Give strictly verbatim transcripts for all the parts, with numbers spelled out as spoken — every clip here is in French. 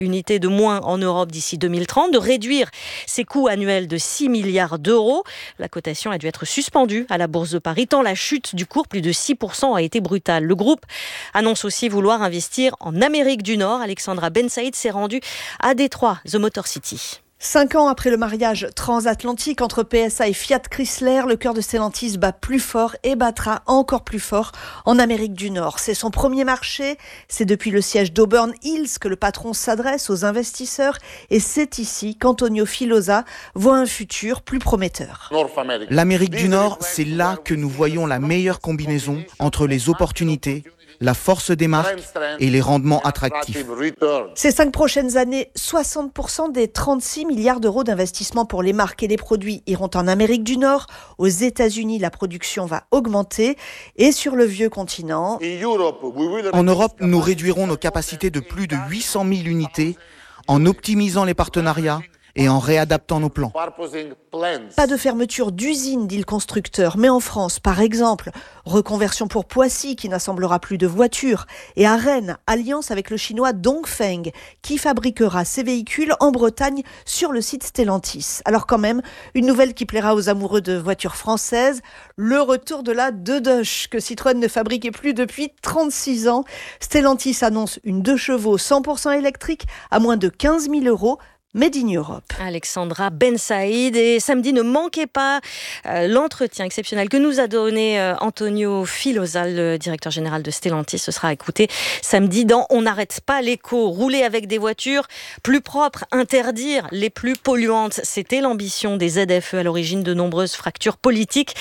unités de moins en Europe d'ici deux mille trente, de réduire ses coûts annuels de six milliards d'euros. La cotation a dû être suspendue à la Bourse de Paris, tant la chute du cours, plus de six pour cent, a été brutale. Le groupe annonce aussi vouloir investir en Amérique du Nord. Alexandra Ben Saïd s'est rendue à Détroit, The Motor City. Cinq ans après le mariage transatlantique entre P S A et Fiat Chrysler, le cœur de Stellantis bat plus fort et battra encore plus fort en Amérique du Nord. C'est son premier marché, c'est depuis le siège d'Auburn Hills que le patron s'adresse aux investisseurs et c'est ici qu'Antonio Filosa voit un futur plus prometteur. L'Amérique du Nord, c'est là que nous voyons la meilleure combinaison entre les opportunités, la force des marques et les rendements attractifs. Ces cinq prochaines années, soixante pour cent des trente-six milliards d'euros d'investissement pour les marques et les produits iront en Amérique du Nord. Aux États-Unis, la production va augmenter et sur le vieux continent. En Europe, nous réduirons nos capacités de plus de huit cent mille unités en optimisant les partenariats et en réadaptant nos plans. Pas de fermeture d'usine, dit le constructeur, mais en France, par exemple, reconversion pour Poissy qui n'assemblera plus de voitures et à Rennes, alliance avec le chinois Dongfeng qui fabriquera ses véhicules en Bretagne sur le site Stellantis. Alors quand même, une nouvelle qui plaira aux amoureux de voitures françaises, le retour de la deux Doche que Citroën ne fabriquait plus depuis trente-six ans. Stellantis annonce une deux chevaux cent pour cent électrique à moins de quinze mille euros. Made in Europe. Alexandra Ben Saïd. Et samedi, ne manquez pas euh, l'entretien exceptionnel que nous a donné euh, Antonio Filosa, le directeur général de Stellantis. Ce sera écouté samedi dans On n'arrête pas l'écho. Rouler avec des voitures plus propres, interdire les plus polluantes. C'était l'ambition des Z F E à l'origine de nombreuses fractures politiques.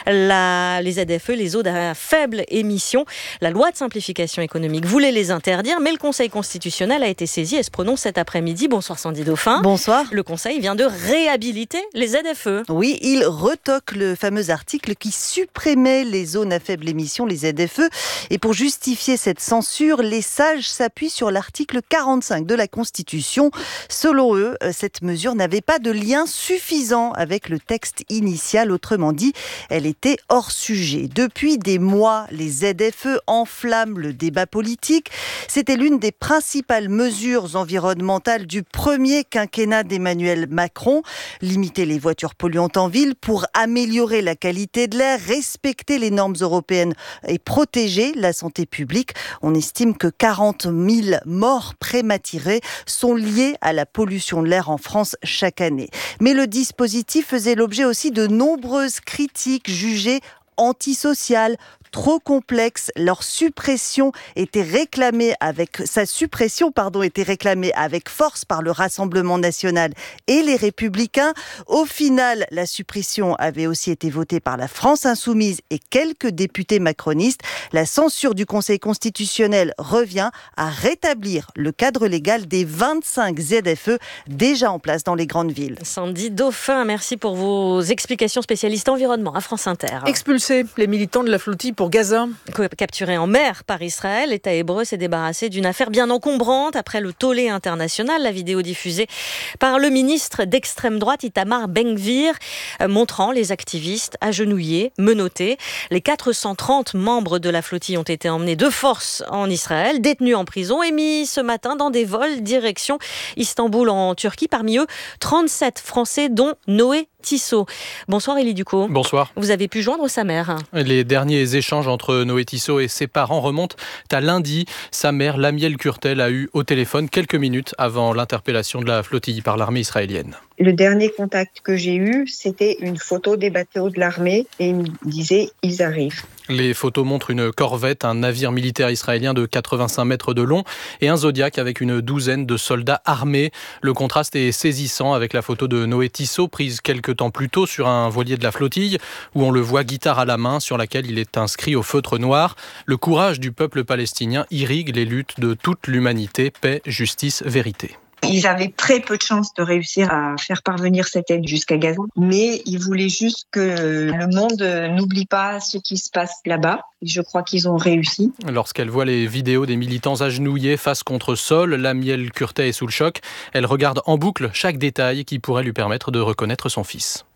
La, les Z F E, les zones à faible émission, la loi de simplification économique voulait les interdire, mais le Conseil constitutionnel a été saisi et se prononce cet après-midi. Bonsoir Sandy Dauphin. Bonsoir. Le Conseil vient de réhabiliter les Z F E. Oui, il retoque le fameux article qui supprimait les zones à faible émission, les Z F E. Et pour justifier cette censure, les sages s'appuient sur l'article quarante-cinq de la Constitution. Selon eux, cette mesure n'avait pas de lien suffisant avec le texte initial. Autrement dit, elle était hors sujet. Depuis des mois, les Z F E enflamment le débat politique. C'était l'une des principales mesures environnementales du premier quinquennat d'Emmanuel Macron, limiter les voitures polluantes en ville pour améliorer la qualité de l'air, respecter les normes européennes et protéger la santé publique. On estime que quarante mille morts prématurées sont liées à la pollution de l'air en France chaque année. Mais le dispositif faisait l'objet aussi de nombreuses critiques jugées antisociales, trop complexe. Leur suppression était réclamée avec sa suppression pardon était réclamée avec force par le Rassemblement national et les Républicains. Au final, la suppression avait aussi été votée par la France insoumise et quelques députés macronistes. La censure du Conseil constitutionnel revient à rétablir le cadre légal des vingt-cinq Z F E déjà en place dans les grandes villes. Sandy Dauphin, merci pour vos explications, spécialistes environnement à France Inter. Expulser les militants de la flottille pour Gaza. Capturé en mer par Israël, l'État hébreu s'est débarrassé d'une affaire bien encombrante après le tollé international. La vidéo diffusée par le ministre d'extrême droite Itamar Ben-Gvir montrant les activistes agenouillés, menottés. Les quatre cent trente membres de la flottille ont été emmenés de force en Israël, détenus en prison et mis ce matin dans des vols direction Istanbul en Turquie. Parmi eux, trente-sept Français dont Noé Tissot. Bonsoir Élie Ducot. Bonsoir. Vous avez pu joindre sa mère. Les derniers échanges entre Noé Tissot et ses parents remontent à lundi. Sa mère, Lamiel Kurtel, a eu au téléphone quelques minutes avant l'interpellation de la flottille par l'armée israélienne. Le dernier contact que j'ai eu, c'était une photo des bateaux de l'armée et il me disait « ils arrivent ». Les photos montrent une corvette, un navire militaire israélien de quatre-vingt-cinq mètres de long et un Zodiac avec une douzaine de soldats armés. Le contraste est saisissant avec la photo de Noé Tissot prise quelques temps plus tôt sur un voilier de la flottille où on le voit guitare à la main sur laquelle il est inscrit au feutre noir. Le courage du peuple palestinien irrigue les luttes de toute l'humanité, paix, justice, vérité. Ils avaient très peu de chances de réussir à faire parvenir cette aide jusqu'à Gaza, mais ils voulaient juste que le monde n'oublie pas ce qui se passe là-bas. Je crois qu'ils ont réussi. Lorsqu'elle voit les vidéos des militants agenouillés face contre sol, Lamiel Kurtel est sous le choc. Elle regarde en boucle chaque détail qui pourrait lui permettre de reconnaître son fils.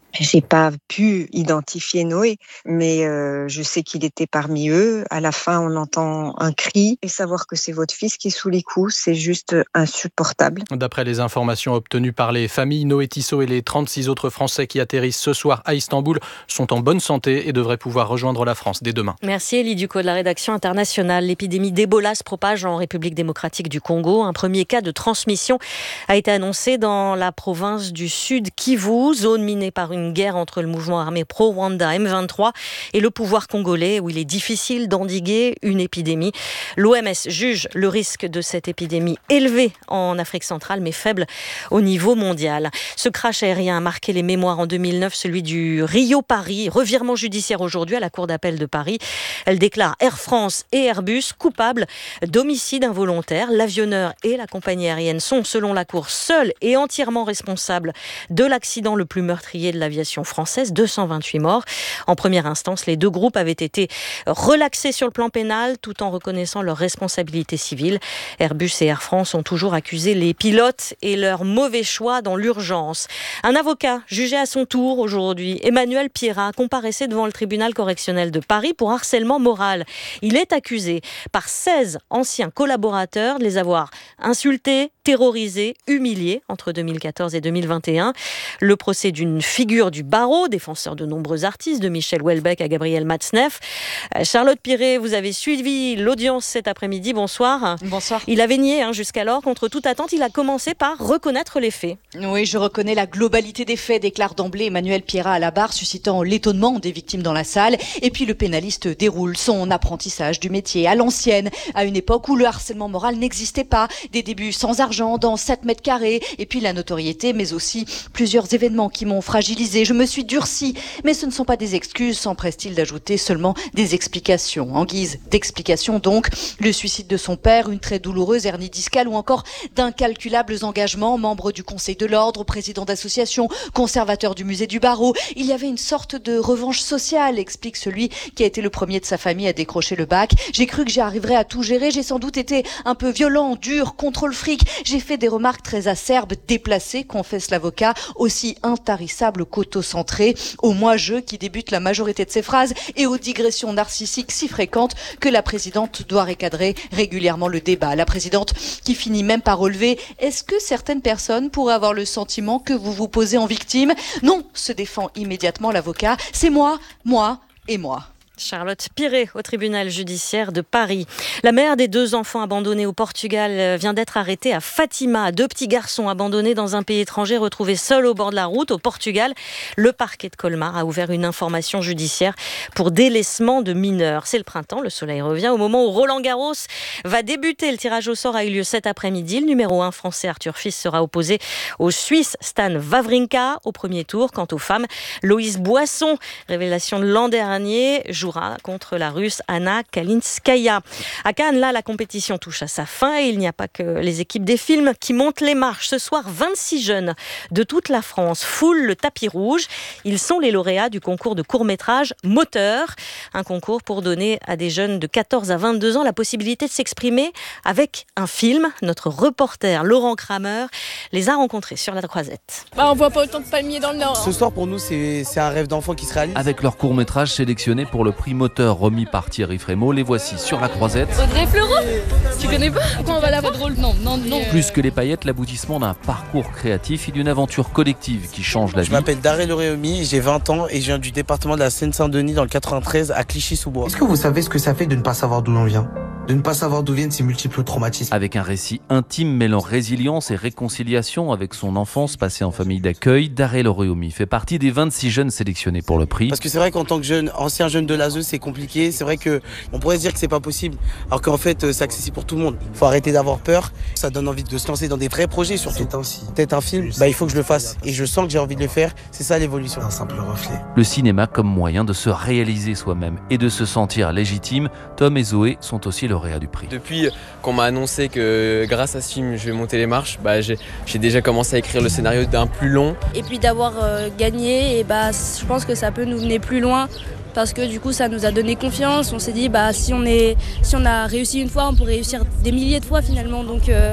J'ai pas pu identifier Noé, mais euh, je sais qu'il était parmi eux. À la fin, on entend un cri et savoir que c'est votre fils qui est sous les coups, c'est juste insupportable. D'après les informations obtenues par les familles, Noé Tissot et les trente-six autres Français qui atterrissent ce soir à Istanbul sont en bonne santé et devraient pouvoir rejoindre la France dès demain. Merci Elie Ducot de la rédaction internationale. L'épidémie d'Ebola se propage en République démocratique du Congo. Un premier cas de transmission a été annoncé dans la province du Sud Kivu, zone minée par une Une guerre entre le mouvement armé pro-Rwanda M vingt-trois et le pouvoir congolais, où il est difficile d'endiguer une épidémie. L'O M S juge le risque de cette épidémie élevé en Afrique centrale, mais faible au niveau mondial. Ce crash aérien a marqué les mémoires en deux mille neuf, celui du Rio-Paris. Revirement judiciaire aujourd'hui à la Cour d'appel de Paris. Elle déclare Air France et Airbus coupables d'homicide involontaire. L'avionneur et la compagnie aérienne sont, selon la Cour, seuls et entièrement responsables de l'accident le plus meurtrier de la l'aviation française, deux cent vingt-huit morts. En première instance, les deux groupes avaient été relaxés sur le plan pénal tout en reconnaissant leur responsabilité civile. Airbus et Air France ont toujours accusé les pilotes et leur mauvais choix dans l'urgence. Un avocat jugé à son tour aujourd'hui, Emmanuel Pierrat, comparaissait devant le tribunal correctionnel de Paris pour harcèlement moral. Il est accusé par seize anciens collaborateurs de les avoir insultés, terrorisés, humiliés entre deux mille quatorze et deux mille vingt et un. Le procès d'une figure du barreau, défenseur de nombreux artistes, de Michel Houellebecq à Gabriel Matzneff. Charlotte Piret, vous avez suivi l'audience cet après-midi. Bonsoir. Bonsoir. Il avait nié hein, jusqu'alors. Contre toute attente, il a commencé par reconnaître les faits. Oui, je reconnais la globalité des faits, déclare d'emblée Emmanuel Pierrat à la barre, suscitant l'étonnement des victimes dans la salle. Et puis le pénaliste déroule son apprentissage du métier à l'ancienne, à une époque où le harcèlement moral n'existait pas. Des débuts sans argent, dans sept mètres carrés, et puis la notoriété, mais aussi plusieurs événements qui m'ont fragilisé. Je me suis durcie, mais ce ne sont pas des excuses, s'empresse-t-il d'ajouter, seulement des explications. En guise d'explication donc, le suicide de son père, une très douloureuse hernie discale ou encore d'incalculables engagements, membre du Conseil de l'Ordre, président d'association, conservateur du musée du barreau. Il y avait une sorte de revanche sociale, explique celui qui a été le premier de sa famille à décrocher le bac. J'ai cru que j'y arriverais à tout gérer, j'ai sans doute été un peu violent, dur, contre le fric. J'ai fait des remarques très acerbes, déplacées, confesse l'avocat, aussi intarissables qu'auto-centré, au moi-je qui débute la majorité de ses phrases et aux digressions narcissiques si fréquentes que la présidente doit recadrer régulièrement le débat. La présidente qui finit même par relever « Est-ce que certaines personnes pourraient avoir le sentiment que vous vous posez en victime ?» Non, se défend immédiatement l'avocat, c'est moi, moi et moi. Charlotte Piret au tribunal judiciaire de Paris. La mère des deux enfants abandonnés au Portugal vient d'être arrêtée à Fatima. Deux petits garçons abandonnés dans un pays étranger retrouvés seuls au bord de la route au Portugal. Le parquet de Colmar a ouvert une information judiciaire pour délaissement de mineurs. C'est le printemps, le soleil revient. Au moment où Roland Garros va débuter, le tirage au sort a eu lieu cet après-midi. Le numéro un français Arthur Fils sera opposé au Suisse Stan Wawrinka au premier tour. Quant aux femmes, Loïse Boisson, révélation de l'an dernier, joue contre la Russe Anna Kalinskaya. À Cannes, là, la compétition touche à sa fin et il n'y a pas que les équipes des films qui montent les marches. Ce soir, vingt-six jeunes de toute la France foulent le tapis rouge. Ils sont les lauréats du concours de court-métrage Moteur, un concours pour donner à des jeunes de quatorze à vingt-deux ans la possibilité de s'exprimer avec un film. Notre reporter Laurent Kramer les a rencontrés sur la Croisette. Bah, on voit pas autant de palmiers dans le Nord. Ce soir, pour nous, c'est, c'est un rêve d'enfant qui se réalise. Avec leur court-métrage sélectionné pour le prix Moteur remis par Thierry Frémaux, les voici sur la Croisette. Audrey Fleurot, tu connais pas? Pourquoi on va la voir? Drôle, non, non, non. Plus que les paillettes, l'aboutissement d'un parcours créatif et d'une aventure collective qui change la vie. Je m'appelle Darel Oréomi, j'ai vingt ans et je viens du département de la Seine-Saint-Denis dans le quatre-vingt-treize à Clichy-sous-Bois. Est-ce que vous savez ce que ça fait de ne pas savoir d'où l'on vient? De ne pas savoir d'où viennent ces multiples traumatismes. Avec un récit intime mêlant résilience et réconciliation avec son enfance passée en famille d'accueil, Darel Oréomi fait partie des vingt-six jeunes sélectionnés pour le prix. Parce que c'est vrai qu'en tant que jeune, ancien jeune de l'A S E, c'est compliqué. C'est vrai qu'on pourrait se dire que c'est pas possible, alors qu'en fait, c'est accessible pour tout le monde. Il faut arrêter d'avoir peur. Ça donne envie de se lancer dans des vrais projets, surtout. C'est ainsi. Peut-être un film, bah, il faut que je le fasse. Et je sens que j'ai envie de le faire. C'est ça l'évolution. Un simple reflet. Le cinéma comme moyen de se réaliser soi-même et de se sentir légitime. Tom et Zoé sont aussi lauréats du prix. Depuis qu'on m'a annoncé que grâce à ce film, je vais monter les marches, bah, j'ai, j'ai déjà commencé à écrire le scénario d'un plus long. Et puis d'avoir euh, gagné, et bah, je pense que ça peut nous mener plus loin. Parce que du coup ça nous a donné confiance, on s'est dit bah si on est si on a réussi une fois on peut réussir des milliers de fois finalement, donc euh,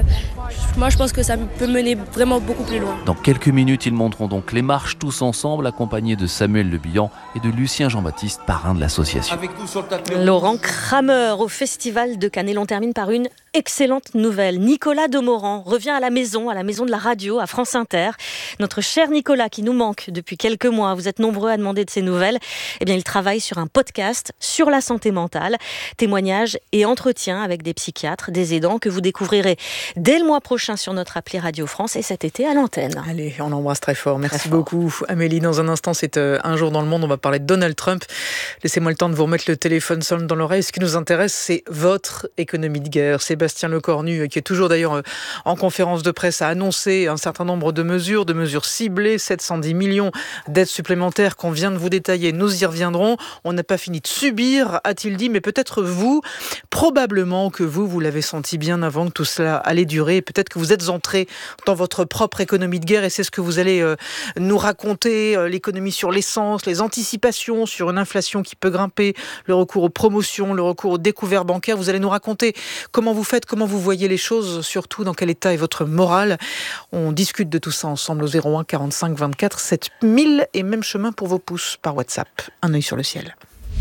Moi, je pense que ça peut mener vraiment beaucoup plus loin. Dans quelques minutes, ils monteront donc les marches tous ensemble, accompagnés de Samuel Le Bihan et de Lucien Jean-Baptiste, parrain de l'association. Laurent Kramer au Festival de Cannes. Et l'on termine par une excellente nouvelle. Nicolas Demorand revient à la maison, à la maison de la radio, à France Inter. Notre cher Nicolas, qui nous manque depuis quelques mois, vous êtes nombreux à demander de ses nouvelles. Eh bien, il travaille sur un podcast sur la santé mentale, témoignages et entretiens avec des psychiatres, des aidants que vous découvrirez dès le mois prochain sur notre appli Radio France et cet été à l'antenne. Allez, on l'embrasse très fort. Merci très beaucoup, fort. Amélie. Dans un instant, c'est euh, Un jour dans le monde. On va parler de Donald Trump. Laissez-moi le temps de vous remettre le téléphone sonne dans l'oreille. Ce qui nous intéresse, c'est votre économie de guerre. Sébastien Lecornu, qui est toujours d'ailleurs euh, en conférence de presse, a annoncé un certain nombre de mesures, de mesures ciblées, sept cent dix millions d'aides supplémentaires qu'on vient de vous détailler. Nous y reviendrons. On n'a pas fini de subir, a-t-il dit, mais peut-être vous, probablement que vous, vous l'avez senti bien avant que tout cela allait durer. Peut-être que vous êtes entré dans votre propre économie de guerre et c'est ce que vous allez euh, nous raconter. Euh, l'économie sur l'essence, les anticipations sur une inflation qui peut grimper, le recours aux promotions, le recours aux découverts bancaires. Vous allez nous raconter comment vous faites, comment vous voyez les choses, surtout dans quel état est votre morale. On discute de tout ça ensemble au zéro un quarante-cinq vingt-quatre sept mille et même chemin pour vos pouces par WhatsApp. Un œil sur le ciel.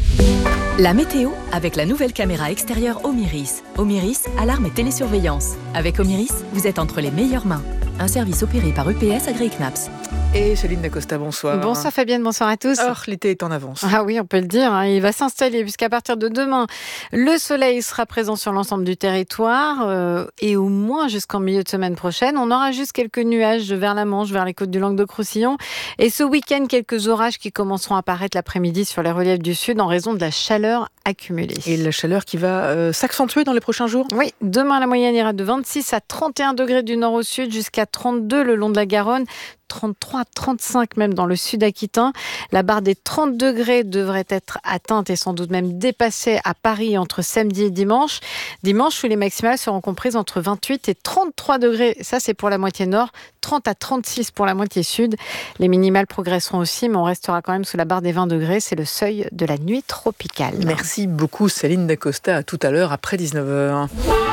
La météo avec la nouvelle caméra extérieure Omiris. Omiris, alarme et télésurveillance. Avec Omiris, vous êtes entre les meilleures mains. Un service opéré par U P S Agri-Knaps. Et Céline Dacosta, bonsoir. Bonsoir Fabienne, bonsoir à tous. Alors, l'été est en avance. Ah oui, on peut le dire, hein, il va s'installer puisqu'à partir de demain, le soleil sera présent sur l'ensemble du territoire euh, et au moins jusqu'en milieu de semaine prochaine. On aura juste quelques nuages vers la Manche, vers les côtes du Languedoc-Roussillon. Et ce week-end, quelques orages qui commenceront à apparaître l'après-midi sur les reliefs du sud en raison de la chaleur accumulée. Et la chaleur qui va euh, s'accentuer dans les prochains jours ? Oui, demain la moyenne ira de vingt-six à trente et un degrés du nord au sud jusqu'à trente-deux le long de la Garonne. trente-trois à trente-cinq même dans le sud aquitain. La barre des trente degrés devrait être atteinte et sans doute même dépassée à Paris entre samedi et dimanche. Dimanche où les maximales seront comprises entre vingt-huit et trente-trois degrés. Ça, c'est pour la moitié nord. trente à trente-six pour la moitié sud. Les minimales progresseront aussi, mais on restera quand même sous la barre des vingt degrés. C'est le seuil de la nuit tropicale. Merci beaucoup Céline Dacosta. À tout à l'heure après dix-neuf heures.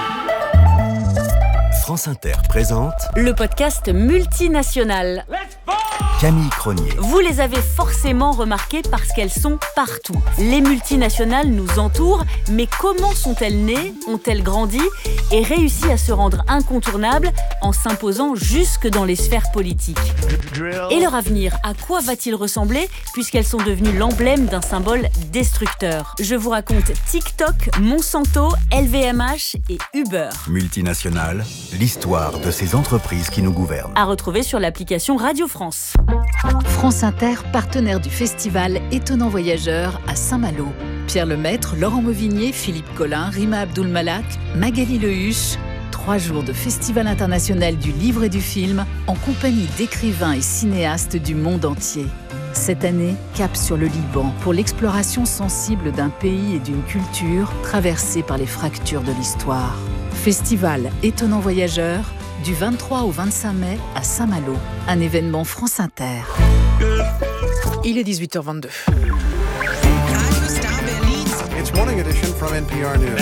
France Inter présente le podcast multinational. Camille Cronier. Vous les avez forcément remarquées parce qu'elles sont partout. Les multinationales nous entourent, mais comment sont-elles nées, ont-elles grandi et réussi à se rendre incontournables en s'imposant jusque dans les sphères politiques ? Et leur avenir, à quoi va-t-il ressembler puisqu'elles sont devenues l'emblème d'un symbole destructeur ? Je vous raconte TikTok, Monsanto, L V M H et Uber. Multinationales, l'histoire de ces entreprises qui nous gouvernent. À retrouver sur l'application Radio France. France Inter, partenaire du festival Étonnant Voyageur à Saint-Malo. Pierre Lemaître, Laurent Mauvignier, Philippe Collin, Rima Abdul-Malak, Magali Lehuche. Trois jours de festival international du livre et du film en compagnie d'écrivains et cinéastes du monde entier. Cette année, cap sur le Liban pour l'exploration sensible d'un pays et d'une culture traversée par les fractures de l'histoire. Festival Étonnant Voyageur, du vingt-trois au vingt-cinq mai à Saint-Malo. Un événement France Inter. Il est dix-huit heures vingt-deux. It's morning edition from N P R News.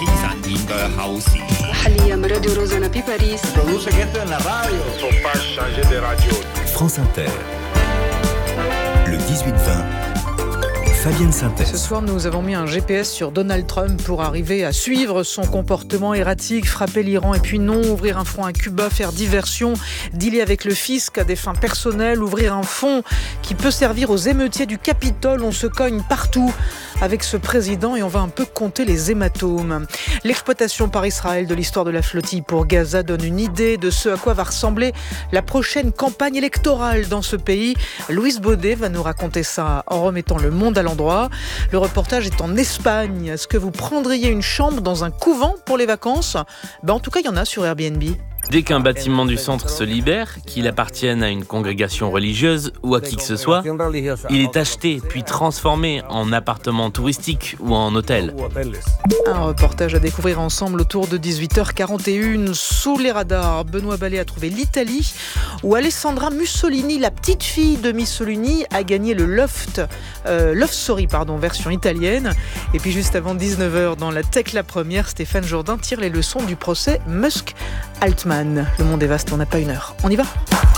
France Inter. Le dix-huit vingt. Fabienne Synthèse. Ce soir, nous avons mis un G P S sur Donald Trump pour arriver à suivre son comportement erratique, frapper l'Iran et puis non, ouvrir un front à Cuba, faire diversion, dealer avec le fisc à des fins personnelles, ouvrir un fonds qui peut servir aux émeutiers du Capitole. On se cogne partout avec ce président et on va un peu compter les hématomes. L'exploitation par Israël de l'histoire de la flottille pour Gaza donne une idée de ce à quoi va ressembler la prochaine campagne électorale dans ce pays. Louise Baudet va nous raconter ça en remettant le monde à l'endroit. Le reportage est en Espagne. Est-ce que vous prendriez une chambre dans un couvent pour les vacances ? Ben, en tout cas, il y en a sur Airbnb. Dès qu'un bâtiment du centre se libère, qu'il appartienne à une congrégation religieuse ou à qui que ce soit, il est acheté puis transformé en appartement touristique ou en hôtel. Un reportage à découvrir ensemble autour de dix-huit heures quarante et une. Sous les radars, Benoît Ballet a trouvé l'Italie où Alessandra Mussolini, la petite fille de Mussolini, a gagné le Loft, euh, Love Story, pardon, version italienne. Et puis juste avant dix-neuf heures, dans la Tech la première, Stéphane Jourdain tire les leçons du procès Musk-Altman. Le monde est vaste, on n'a pas une heure. On y va ?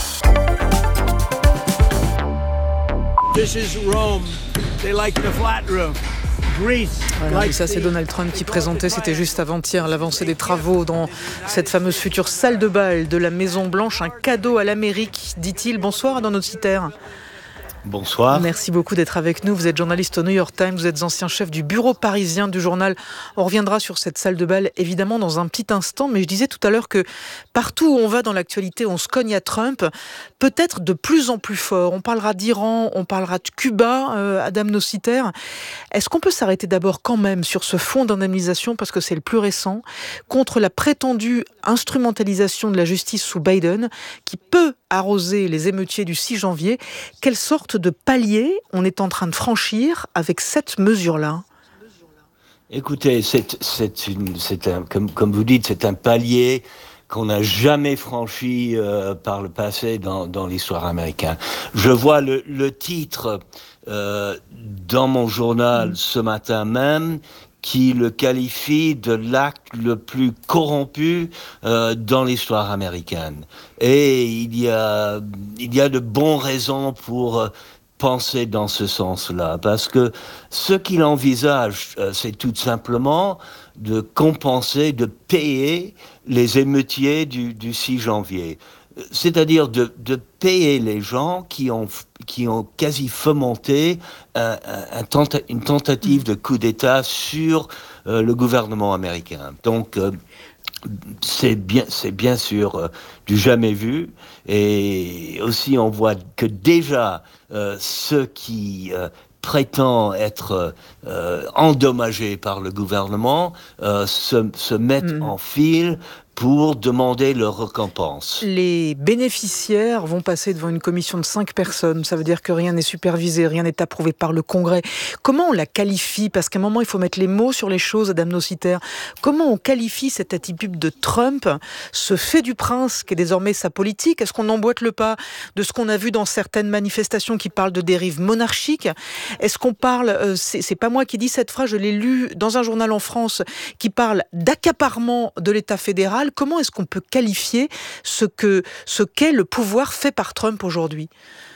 This is Rome. They like the flat roof. Voilà, et ça c'est Donald Trump qui présentait, c'était juste avant-hier, l'avancée des travaux dans cette fameuse future salle de bal de la Maison Blanche, un cadeau à l'Amérique, dit-il. Bonsoir Adnan Ociter. Bonsoir. Merci beaucoup d'être avec nous. Vous êtes journaliste au New York Times, vous êtes ancien chef du bureau parisien du journal. On reviendra sur cette salle de bal évidemment dans un petit instant, mais je disais tout à l'heure que partout où on va dans l'actualité, on se cogne à Trump, peut-être de plus en plus fort. On parlera d'Iran, on parlera de Cuba, euh, Adam Ociter. Est-ce qu'on peut s'arrêter d'abord quand même sur ce fonds d'indemnisation, parce que c'est le plus récent, contre la prétendue instrumentalisation de la justice sous Biden, qui peut arroser les émeutiers du six janvier. Quelle sorte de palier on est en train de franchir avec cette mesure-là ? Écoutez, c'est, c'est, une, c'est un, comme, comme vous dites, c'est un palier qu'on n'a jamais franchi euh, par le passé dans, dans l'histoire américaine. Je vois le, le titre euh, dans mon journal mmh. ce matin même, qui le qualifie de l'acte le plus corrompu euh, dans l'histoire américaine. Et il y a, il y a de bonnes raisons pour euh, penser dans ce sens-là, parce que ce qu'il envisage, euh, c'est tout simplement de compenser, de payer les émeutiers du, du six janvier. C'est-à-dire de, de payer les gens qui ont, qui ont quasi fomenté un, un tenta, une tentative de coup d'État sur euh, le gouvernement américain. Donc, euh, c'est bien, c'est bien sûr euh, du jamais vu. Et aussi, on voit que déjà, euh, ceux qui euh, prétendent être euh, endommagés par le gouvernement euh, se, se mettent mmh. en file pour demander leur récompense. Les bénéficiaires vont passer devant une commission de cinq personnes. Ça veut dire que rien n'est supervisé, rien n'est approuvé par le Congrès. Comment on la qualifie ? Parce qu'à un moment, il faut mettre les mots sur les choses, Adam Ociter. Comment on qualifie cette attitude de Trump, ce fait du prince qui est désormais sa politique ? Est-ce qu'on emboîte le pas de ce qu'on a vu dans certaines manifestations qui parlent de dérive monarchique ? Est-ce qu'on parle, euh, c'est, c'est pas moi qui dis cette phrase, je l'ai lu dans un journal en France, qui parle d'accaparement de l'État fédéral. Comment est-ce qu'on peut qualifier ce, que, ce qu'est le pouvoir fait par Trump aujourd'hui ?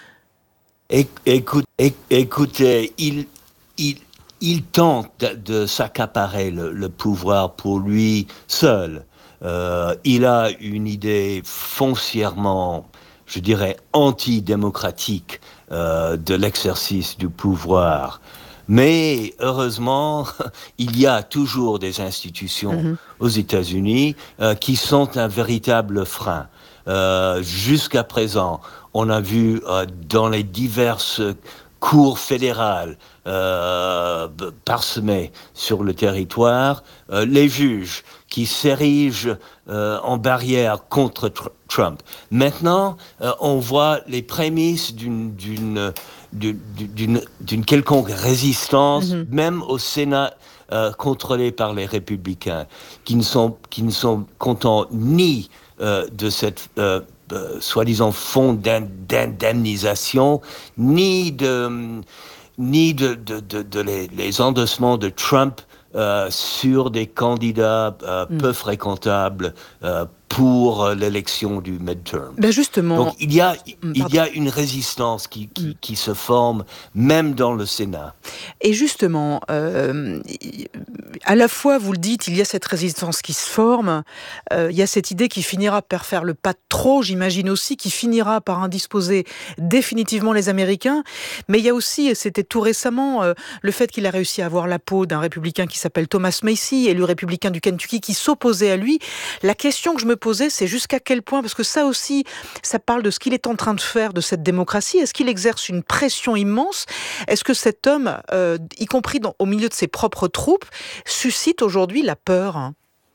Écoute, écoutez, il, il, il tente de, de s'accaparer le, le pouvoir pour lui seul. Euh, il a une idée foncièrement, je dirais, antidémocratique euh, de l'exercice du pouvoir. Mais heureusement, il y a toujours des institutions mmh. aux États-Unis euh, qui sont un véritable frein. Euh, jusqu'à présent, on a vu euh, dans les diverses cours fédérales euh, parsemées sur le territoire, euh, les juges qui s'érigent euh, en barrière contre tr- Trump. Maintenant, euh, on voit les prémices d'une... d'une D'une, d'une, d'une quelconque résistance, mm-hmm. même au Sénat euh, contrôlé par les républicains, qui ne sont, qui ne sont contents ni euh, de cette euh, euh, soi-disant fonds d'indemnisation, ni de, ni de, de, de, de les, les endossements de Trump euh, sur des candidats euh, mm. peu fréquentables euh, pour l'élection du midterm. Ben justement. Donc il y a, il y a une résistance qui, qui, qui se forme même dans le Sénat. Et justement, euh, à la fois, vous le dites, il y a cette résistance qui se forme, euh, il y a cette idée qui finira par faire le pas de trop, j'imagine aussi, qui finira par indisposer définitivement les Américains, mais il y a aussi, et c'était tout récemment, euh, le fait qu'il a réussi à avoir la peau d'un républicain qui s'appelle Thomas Massie, élu républicain du Kentucky, qui s'opposait à lui. La question que je me posais, c'est jusqu'à quel point, parce que ça aussi, ça parle de ce qu'il est en train de faire de cette démocratie. Est-ce qu'il exerce une pression immense ? Est-ce que cet homme, euh, y compris dans, au milieu de ses propres troupes, suscite aujourd'hui la peur ?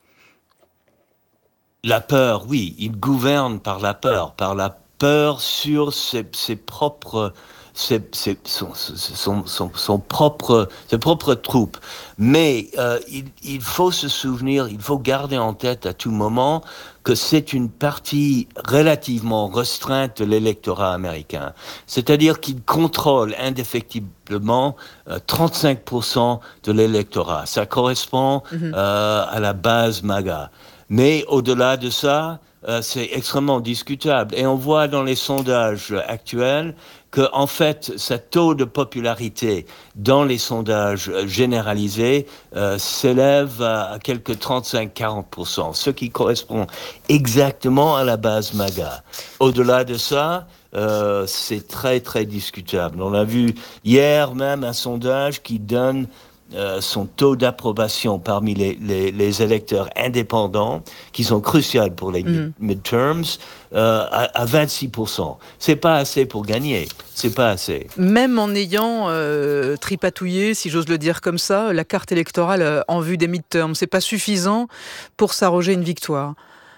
La peur, oui. Il gouverne par la peur, par la peur sur ses, ses propres c'est, c'est son, son, son, son propre, ses propres troupes. Mais euh, il, il faut se souvenir, il faut garder en tête à tout moment que c'est une partie relativement restreinte de l'électorat américain. C'est-à-dire qu'il contrôle indéfectiblement euh, trente-cinq pour cent de l'électorat. Ça correspond mm-hmm. euh, à la base MAGA. Mais au-delà de ça, euh, c'est extrêmement discutable. Et on voit dans les sondages actuels que, en fait, ce taux de popularité dans les sondages généralisés euh, s'élève à, à quelques trente-cinq à quarante pour cent, ce qui correspond exactement à la base MAGA. Au-delà de ça, euh, c'est très, très discutable. On a vu hier même un sondage qui donne Euh, son taux d'approbation parmi les, les, les électeurs indépendants, qui sont cruciaux pour les mm. midterms, euh, à, à vingt-six pour cent. C'est pas assez pour gagner. C'est pas assez. Même en ayant euh, tripatouillé, si j'ose le dire comme ça, la carte électorale en vue des midterms, c'est pas suffisant pour s'arroger une victoire.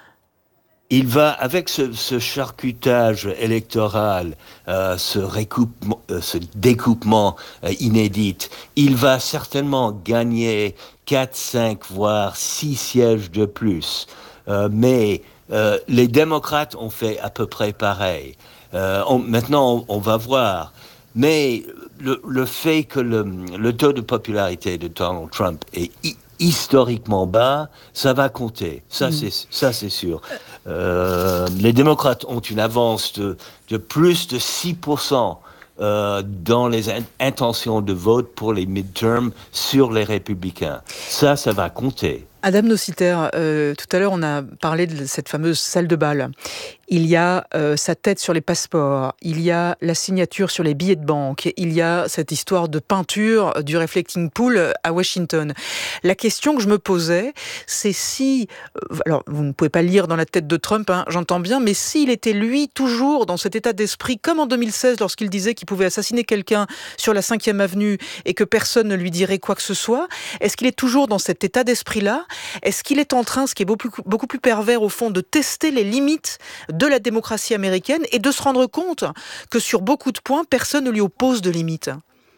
Il va, avec ce, ce charcutage électoral, euh, ce, recoupement, euh, ce découpement euh, inédit, il va certainement gagner quatre, cinq, voire six sièges de plus. Euh, mais euh, les démocrates ont fait à peu près pareil. Euh, on, maintenant, on, on va voir. Mais le, le fait que le, le taux de popularité de Donald Trump est hi- historiquement bas, ça va compter. Ça, mmh. c'est, ça, c'est sûr. Euh, les démocrates ont une avance de, de plus de six pour cent euh, dans les in- intentions de vote pour les midterms sur les républicains. Ça, ça va compter. Adam Nociter, euh, tout à l'heure, on a parlé de cette fameuse salle de bal. Il y a euh, sa tête sur les passeports, il y a la signature sur les billets de banque, il y a cette histoire de peinture du Reflecting Pool à Washington. La question que je me posais, c'est si... Euh, alors, vous ne pouvez pas lire dans la tête de Trump, hein, j'entends bien, mais s'il était, lui, toujours dans cet état d'esprit, comme en deux mille seize, lorsqu'il disait qu'il pouvait assassiner quelqu'un sur la cinquième avenue et que personne ne lui dirait quoi que ce soit, est-ce qu'il est toujours dans cet état d'esprit-là ? Est-ce qu'il est en train, ce qui est beaucoup, beaucoup plus pervers au fond, de tester les limites de la démocratie américaine et de se rendre compte que sur beaucoup de points, personne ne lui oppose de limites?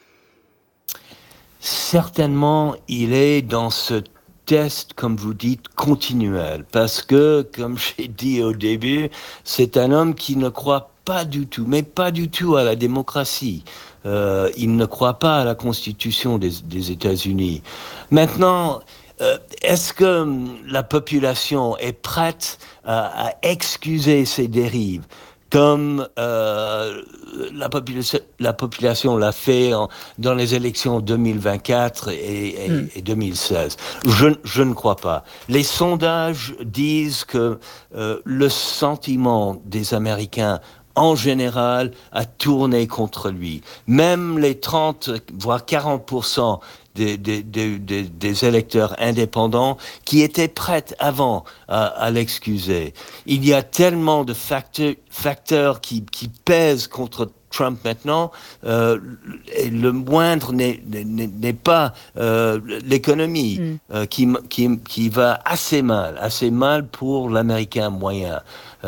Certainement, il est dans ce test, comme vous dites, continuel. Parce que, comme j'ai dit au début, c'est un homme qui ne croit pas du tout, mais pas du tout à la démocratie. Euh, il ne croit pas à la Constitution des, des États-Unis. Maintenant... Euh, est-ce que la population est prête à, à excuser ces dérives comme euh, la, popula- la population l'a fait en, dans les élections deux mille vingt-quatre et, et, mm. et deux mille seize? Je, je ne crois pas. Les sondages disent que euh, le sentiment des Américains en général a tourné contre lui. Même les trente, voire quarante pour cent Des, des, des, des électeurs indépendants qui étaient prêts avant à, à l'excuser. Il y a tellement de facteurs, facteurs qui, qui pèsent contre Trump maintenant, euh, et le moindre n'est, n'est, n'est pas euh, l'économie mm. euh, qui, qui, qui va assez mal, assez mal pour l'Américain moyen.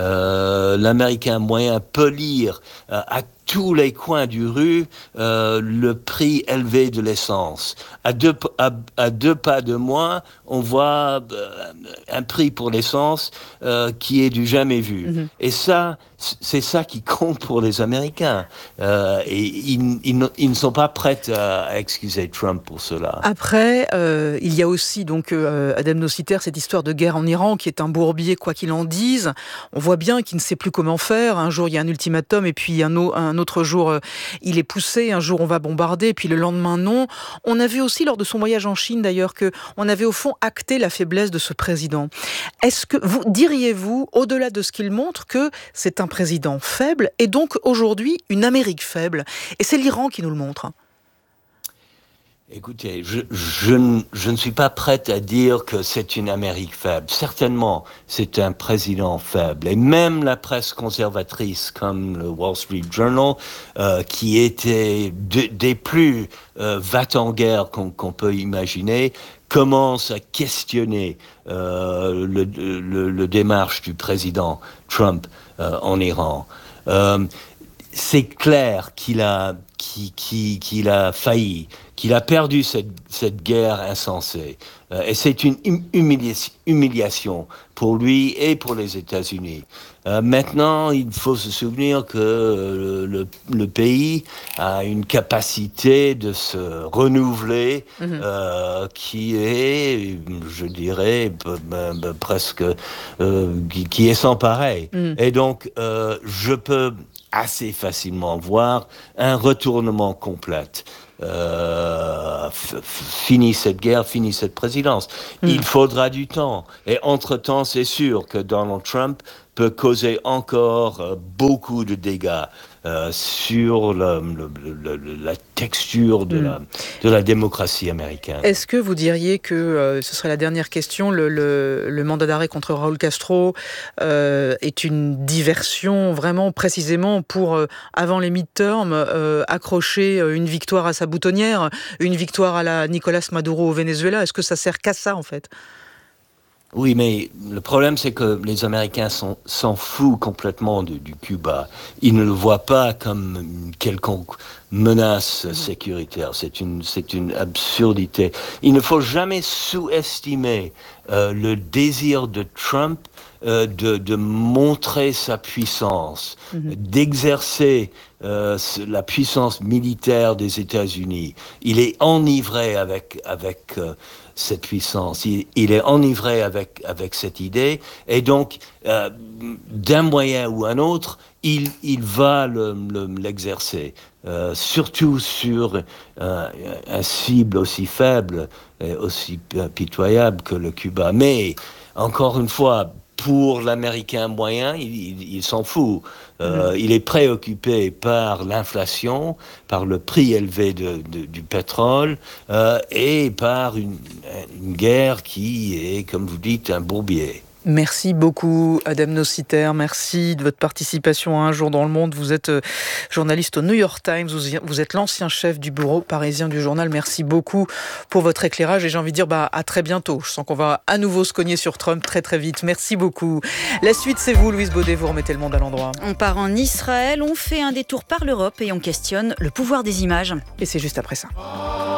Euh, L'Américain moyen peut lire euh, à tous les coins du rue euh, le prix élevé de l'essence. À deux, à, à deux pas de moi, on voit euh, un prix pour l'essence euh, qui est du jamais vu. Mm-hmm. Et ça, c'est ça qui compte pour les Américains. Euh, et ils, ils, ils ne sont pas prêts à, à excuser Trump pour cela. Après, euh, il y a aussi, donc, euh, Adam Nociter, cette histoire de guerre en Iran qui est un bourbier, quoi qu'il en dise. On voit bien qu'il ne sait plus comment faire. Un jour, il y a un ultimatum et puis un, o- un autre jour, euh, il est poussé. Un jour, on va bombarder et puis le lendemain, non. On a vu aussi lors de son voyage en Chine, d'ailleurs, qu'on avait au fond acté la faiblesse de ce président. Est-ce que vous diriez-vous, au-delà de ce qu'il montre, que c'est un président faible et donc aujourd'hui une Amérique faible? Et c'est l'Iran qui nous le montre. Écoutez, je, je, ne, je ne suis pas prête à dire que c'est une Amérique faible. Certainement, c'est un président faible. Et même la presse conservatrice, comme le Wall Street Journal, euh, qui était de, des plus euh, va-t-en-guerre qu'on, qu'on peut imaginer, commence à questionner euh, le, le, le démarche du président Trump euh, en Iran. Euh, c'est clair qu'il a, qu'il, qu'il, qu'il a failli, qu'il a perdu cette, cette guerre insensée. Euh, et c'est une humiliation, humiliation pour lui et pour les États-Unis. Euh, maintenant, il faut se souvenir que le, le, le pays a une capacité de se renouveler mmh. euh, qui est, je dirais, p- p- presque, euh, qui, qui est sans pareil. Mmh. Et donc, euh, je peux assez facilement voir un retournement complet. Euh, f- fini cette guerre, fini cette présidence. Mmh. Il faudra du temps. Et entre-temps, c'est sûr que Donald Trump peut causer encore euh, beaucoup de dégâts euh, sur le, le, le, la texture de, mmh. la, de la démocratie américaine. Est-ce que vous diriez que, euh, ce serait la dernière question, le, le, le mandat d'arrêt contre Raúl Castro euh, est une diversion vraiment précisément pour, euh, avant les midterms, euh, accrocher une victoire à sa boutonnière, une victoire à la Nicolás Maduro au Venezuela? Est-ce que ça sert qu'à ça, en fait? Oui, mais le problème, c'est que les Américains sont, s'en foutent complètement de, du Cuba. Ils ne le voient pas comme une quelconque menace sécuritaire. C'est une, c'est une absurdité. Il ne faut jamais sous-estimer euh, le désir de Trump euh, de, de montrer sa puissance, mm-hmm. d'exercer euh, la puissance militaire des États-Unis. Il est enivré avec... avec euh, cette puissance. Il, il est enivré avec, avec cette idée, et donc, euh, d'un moyen ou un autre, il, il va le, le, l'exercer, euh, surtout sur euh, un cible aussi faible et aussi pitoyable que le Cuba. Mais, encore une fois, pour l'Américain moyen, il, il, il s'en fout. Euh, mmh. Il est préoccupé par l'inflation, par le prix élevé de, de, du pétrole euh, et par une, une guerre qui est, comme vous dites, un bourbier. Merci beaucoup, Adam Nociter. Merci de votre participation à Un jour dans le monde. Vous êtes journaliste au New York Times. Vous êtes l'ancien chef du bureau parisien du journal. Merci beaucoup pour votre éclairage. Et j'ai envie de dire bah, à très bientôt. Je sens qu'on va à nouveau se cogner sur Trump très très vite. Merci beaucoup. La suite, c'est vous, Louise Baudet. Vous remettez le monde à l'endroit. On part en Israël, on fait un détour par l'Europe et on questionne le pouvoir des images. Et c'est juste après ça.